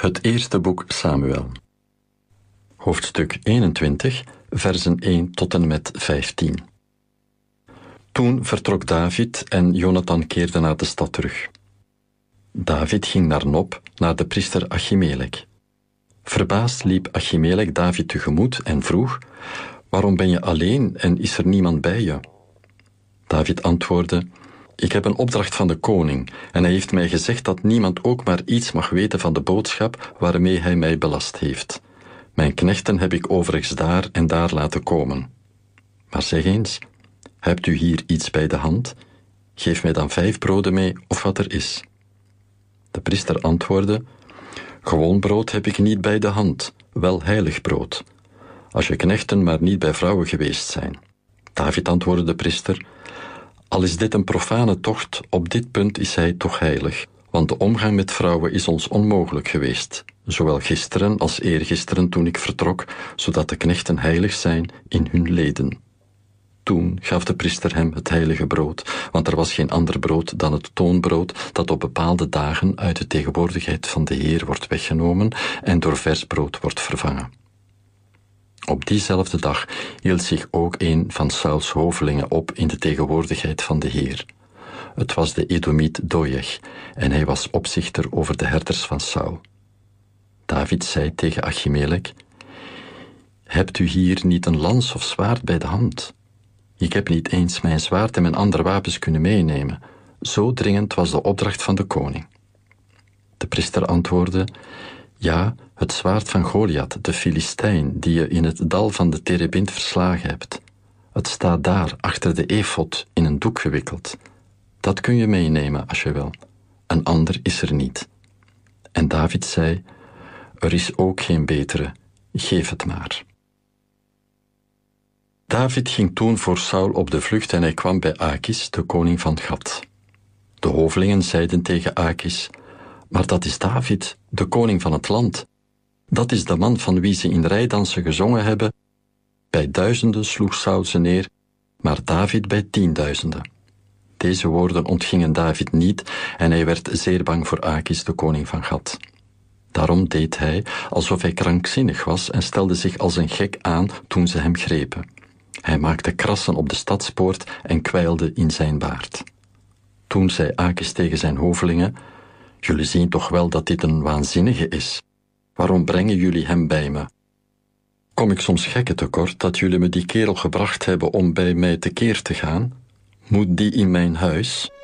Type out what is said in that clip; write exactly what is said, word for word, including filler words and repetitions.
Het eerste boek Samuel. Hoofdstuk eenentwintig, versen één tot en met vijftien. Toen vertrok David en Jonathan keerde naar de stad terug. David ging naar Nob, naar de priester Achimelech. Verbaasd liep Achimelech David tegemoet en vroeg: waarom ben je alleen en is er niemand bij je? David antwoordde: ik heb een opdracht van de koning en hij heeft mij gezegd dat niemand ook maar iets mag weten van de boodschap waarmee hij mij belast heeft. Mijn knechten heb ik overigens daar en daar laten komen. Maar zeg eens, hebt u hier iets bij de hand? Geef mij dan vijf broden mee of wat er is. De priester antwoordde: gewoon brood heb ik niet bij de hand, wel heilig brood. Als je knechten maar niet bij vrouwen geweest zijn. David antwoordde de priester: al is dit een profane tocht, op dit punt is hij toch heilig, want de omgang met vrouwen is ons onmogelijk geweest, zowel gisteren als eergisteren toen ik vertrok, zodat de knechten heilig zijn in hun leden. Toen gaf de priester hem het heilige brood, want er was geen ander brood dan het toonbrood dat op bepaalde dagen uit de tegenwoordigheid van de Heer wordt weggenomen en door vers brood wordt vervangen. Op diezelfde dag hield zich ook een van Sauls hovelingen op in de tegenwoordigheid van de Heer. Het was de Edomiet Dojech en hij was opzichter over de herders van Saul. David zei tegen Achimelech: hebt u hier niet een lans of zwaard bij de hand? Ik heb niet eens mijn zwaard en mijn andere wapens kunnen meenemen. Zo dringend was de opdracht van de koning. De priester antwoordde: ja, het zwaard van Goliath, de Filistijn, die je in het dal van de Terebint verslagen hebt. Het staat daar, achter de efod, in een doek gewikkeld. Dat kun je meenemen als je wil. Een ander is er niet. En David zei: er is ook geen betere, geef het maar. David ging toen voor Saul op de vlucht en hij kwam bij Akis, de koning van Gat. De hovelingen zeiden tegen Akis: maar dat is David, de koning van het land. Dat is de man van wie ze in rijdansen gezongen hebben. Bij duizenden sloeg Saul ze neer, maar David bij tienduizenden. Deze woorden ontgingen David niet en hij werd zeer bang voor Akis, de koning van Gat. Daarom deed hij alsof hij krankzinnig was en stelde zich als een gek aan toen ze hem grepen. Hij maakte krassen op de stadspoort en kwijlde in zijn baard. Toen zei Akis tegen zijn hovelingen: jullie zien toch wel dat dit een waanzinnige is. Waarom brengen jullie hem bij me? Kom ik soms gekken tekort dat jullie me die kerel gebracht hebben om bij mij tekeer te gaan? Moet die in mijn huis?